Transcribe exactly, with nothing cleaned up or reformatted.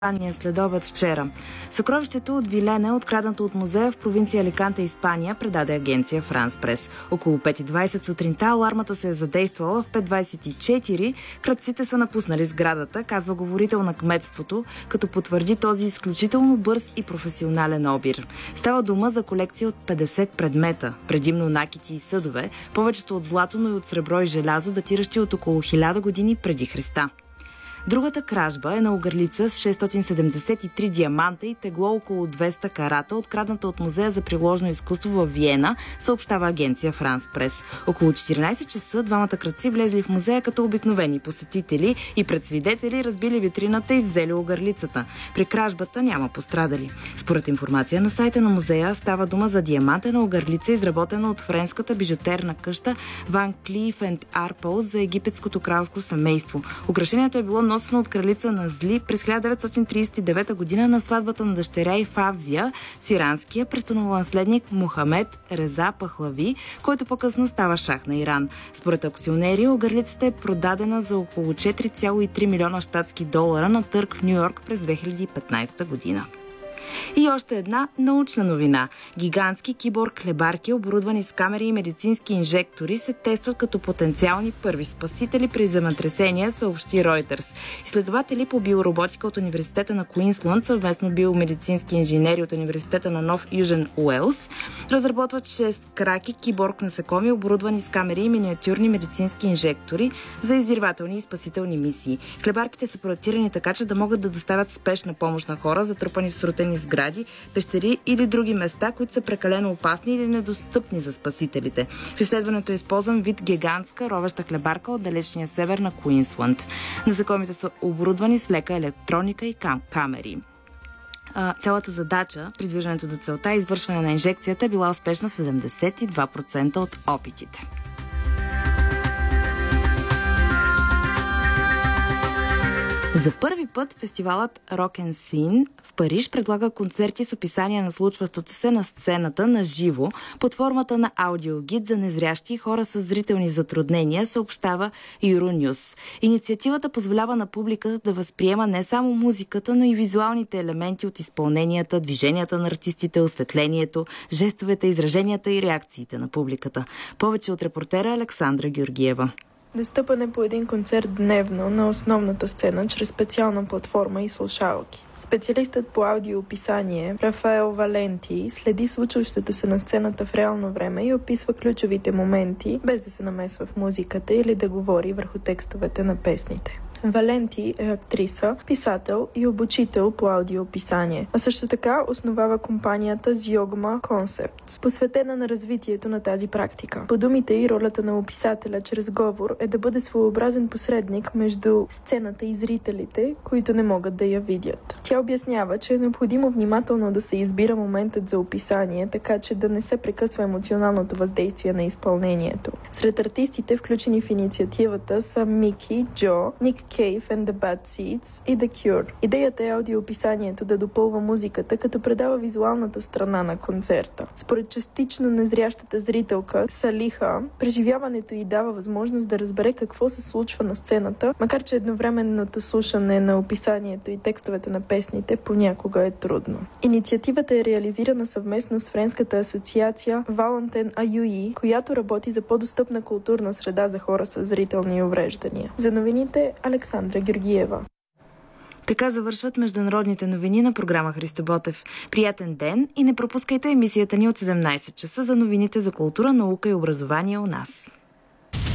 Ранен следобед вчера. Съкровището от Вилена, откраднато от музея в провинция Аликанте, Испания, предаде агенция Франс Прес. Около пет и двайсет сутринта алармата се е задействала. В пет двайсет и четири крадците са напуснали сградата, казва говорител на кметството, като потвърди този изключително бърз и професионален обир. Става дума за колекция от петдесет предмета, предимно накити и съдове, повечето от злато, но и от сребро и желязо, датиращи от около хиляда години преди Христа. Другата кражба е на огърлица с шестстотин седемдесет и три диаманта и тегло около двеста карата, открадната от музея за приложно изкуство във Виена, съобщава агенция Франс Прес. Около четиринайсет часа двамата крадци влезли в музея като обикновени посетители и пред свидетели разбили витрината и взели огърлицата. При кражбата няма пострадали. Според информация на сайта на музея става дума за диамантена огърлица, изработена от френската бижутерна къща Ван Клиф енд Арпълс за египетското кралско семейство. Украшението е било носено от кралица на Зли през хиляда деветстотин трийсет и девета година на сватбата на дъщеря и Фавзия с иранския престолонаследник Мохамед Реза Пахлави, който по-късно става шах на Иран. Според акционери, огърлицата е продадена за около четири цяло и три милиона щатски долара на търг в Ню-Йорк през две хиляди и петнайсета година. И още една научна новина. Гигантски киборг хлебарки, оборудвани с камери и медицински инжектори, се тестват като потенциални първи спасители при земетресения, съобщи Reuters. Изследователи по биороботика от Университета на Куинсланд, съвместно биомедицински инженери от Университета на Нов Южен Уелс, разработват шест краки киборг насекоми, оборудвани с камери и миниатюрни медицински инжектори за издирвателни и спасителни мисии. Хлебарките са проектирани така, че да могат да доставят спешна помощ на хора, затрупани в срутени сгради, пещери или други места, които са прекалено опасни или недостъпни за спасителите. В изследването е използван вид гигантска ровеща хлебарка от далечния север на Куинсланд. Насекомите са оборудвани с лека електроника и кам- камери. А, цялата задача при движенето до целта и извършване на инжекцията е била успешна в седемдесет и два процента от опитите. За първи път фестивалът Rock and Scene в Париж предлага концерти с описания на случващото се на сцената на живо под формата на аудиогид за незрящи хора с зрителни затруднения, съобщава Euronews. Инициативата позволява на публиката да възприема не само музиката, но и визуалните елементи от изпълненията, движенията на артистите, осветлението, жестовете, израженията и реакциите на публиката. Повече от репортера Александра Георгиева. Достъпане по един концерт дневно на основната сцена чрез специална платформа и слушалки. Специалистът по аудиоописание Рафаел Валенти следи случващото се на сцената в реално време и описва ключовите моменти, без да се намесва в музиката или да говори върху текстовете на песните. Валенти е актриса, писател и обучител по аудиоописание, а също така основава компанията Zyogma Concepts, посветена на развитието на тази практика. По думите и ролята на описателя чрез говор е да бъде своеобразен посредник между сцената и зрителите, които не могат да я видят. Тя обяснява, че е необходимо внимателно да се избира моментът за описание, така че да не се прекъсва емоционалното въздействие на изпълнението. Сред артистите, включени в инициативата, са Мики, Джо, Ник Cave and the Bad Seeds и The Cure. Идеята е аудиоописанието да допълва музиката, като предава визуалната страна на концерта. Според частично незрящата зрителка Салиха, преживяването й дава възможност да разбере какво се случва на сцената, макар че едновременното слушане на описанието и текстовете на песните понякога е трудно. Инициативата е реализирана съвместно с френската асоциация Валентен Аюи, която работи за по-достъпна културна среда за хора с зрителни увреждания. За новините Александра Георгиева. Така завършват международните новини на програма Христо Ботев. Приятен ден и не пропускайте емисията ни от седемнайсет часа за новините за култура, наука и образование у нас.